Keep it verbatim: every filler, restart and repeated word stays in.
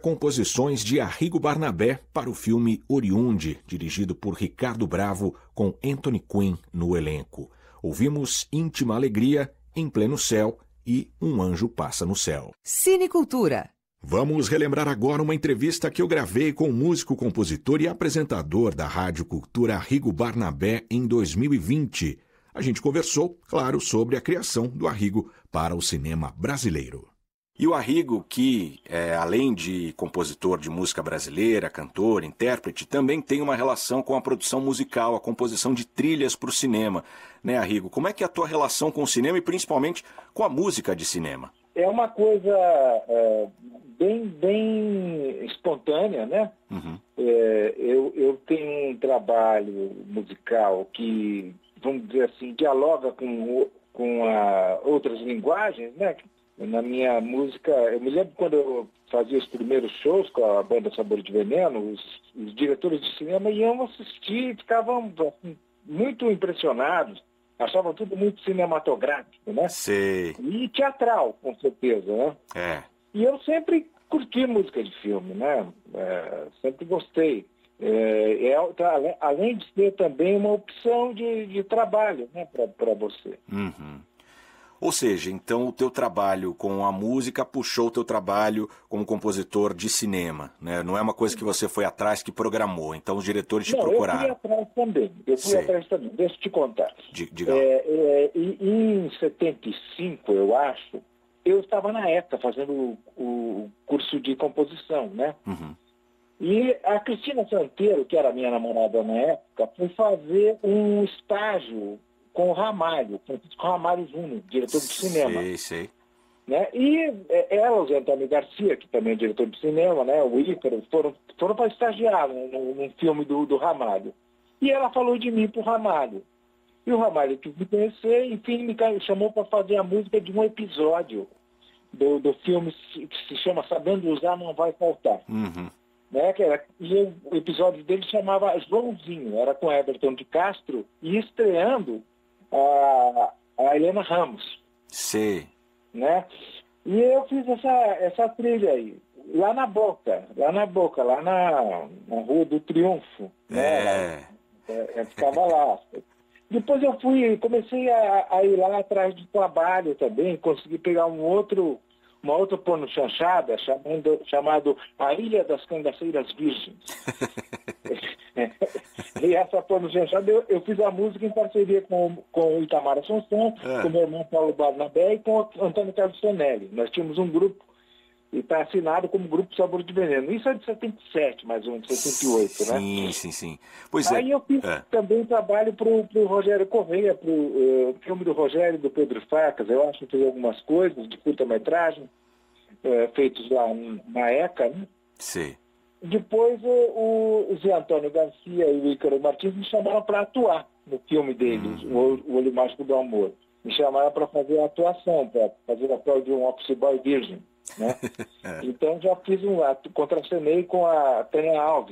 Composições de Arrigo Barnabé para o filme Oriunde, dirigido por Ricardo Bravo, com Anthony Quinn no elenco. Ouvimos Íntima Alegria, Em Pleno Céu e Um Anjo Passa no Céu. Cinecultura. Vamos relembrar agora uma entrevista que eu gravei com o músico, compositor e apresentador da Rádio Cultura Arrigo Barnabé em dois mil e vinte. A gente conversou, claro, sobre a criação do Arrigo para o cinema brasileiro. E o Arrigo, que, é, além de compositor de música brasileira, cantor, intérprete, também tem uma relação com a produção musical, a composição de trilhas para o cinema. Né, Arrigo? Como é que é a tua relação com o cinema e principalmente com a música de cinema? É uma coisa é, bem, bem espontânea, né? Uhum. É, eu, eu tenho um trabalho musical que, vamos dizer assim, dialoga com, com a, outras linguagens, né? Na minha música, eu me lembro quando eu fazia os primeiros shows com a banda Sabor de Veneno, os, os diretores de cinema iam assistir e ficavam assim, muito impressionados, achavam tudo muito cinematográfico, né? Sim. E teatral, com certeza, né? É. E eu sempre curti música de filme, né? É, sempre gostei. É, é, além de ser também uma opção de, de trabalho, né, para você. Uhum. Ou seja, então o teu trabalho com a música puxou o teu trabalho como compositor de cinema, né? Não é uma coisa que você foi atrás, que programou, então os diretores te Não, procuraram. eu fui atrás também, eu fui Sei. atrás também, deixa eu te contar. Diga. É, é, em setenta e cinco, eu acho, eu estava na época fazendo o, o curso de composição, né? Uhum. E a Cristina Santeiro, que era minha namorada na época, foi fazer um estágio com o Ramalho, Francisco Ramalho Júnior, diretor de cinema. Sei, sei. Né? E ela, o Zé Antônio Garcia, que também é diretor de cinema, né? O Ícaro, foram, foram para estagiar num, num filme do, do Ramalho. E ela falou de mim para o Ramalho. E o Ramalho quis me conhecer, enfim, me chamou para fazer a música de um episódio do, do filme que se chama Sabendo Usar Não Vai Faltar. Uhum. Né, que era, e o episódio dele chamava Joãozinho, era com Everton de Castro, e estreando a, a Helena Ramos. Sim. Né? E eu fiz essa, essa trilha aí, lá na Boca, lá na Boca, lá na, na Rua do Triunfo. É. Né? É, eu ficava lá. Depois eu fui, comecei a, a ir lá atrás do trabalho também, consegui pegar um outro... uma outra porno-chanchada chamando, chamado A Ilha das Cangaceiras Virgens. E essa porno-chanchada eu, eu fiz a música em parceria com, com o Itamar Assunção, é. com o meu irmão Paulo Barnabé e com o Antônio Carlos Tonelli. Nós tínhamos um grupo, e está assinado como Grupo Sabor de Veneno. Isso é de setenta e sete, mais ou menos, setenta e oito, sim, né? Sim, sim, sim. Pois Aí é. eu fiz é. também trabalho para o Rogério Correia, para o uh, filme do Rogério e do Pedro Facas. Eu acho que fiz algumas coisas de curta-metragem, uh, feitos lá na ECA, né? Sim. Depois o, o Zé Antônio Garcia e o Ícaro Martins me chamaram para atuar no filme deles, uhum. o, o Olho Mágico do Amor. Me chamaram para fazer a atuação, para fazer o papel de um office boy virgem. Né? é. Então já fiz um ato, contracenei com a Tânia Alves.